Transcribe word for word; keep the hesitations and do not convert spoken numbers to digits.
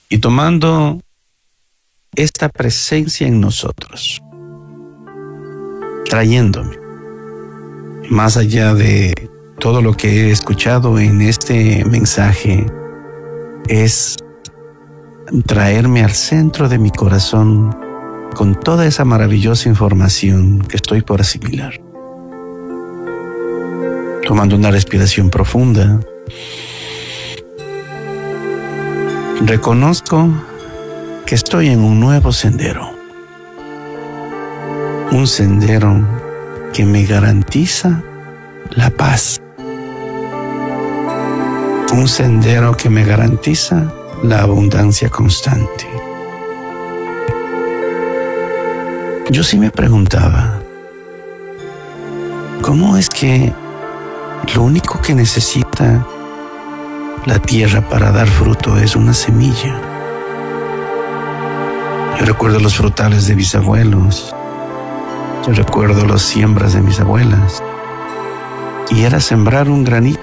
y tomando esta presencia en nosotros, trayéndome, más allá de todo lo que he escuchado en este mensaje, es traerme al centro de mi corazón con toda esa maravillosa información que estoy por asimilar. Tomando una respiración profunda, reconozco que estoy en un nuevo sendero. Un sendero que me garantiza la paz. Un sendero que me garantiza la abundancia constante. Yo sí me preguntaba, ¿cómo es que lo único que necesita la tierra para dar fruto es una semilla? Yo recuerdo los frutales de mis abuelos. Yo recuerdo las siembras de mis abuelas. Y era sembrar un granito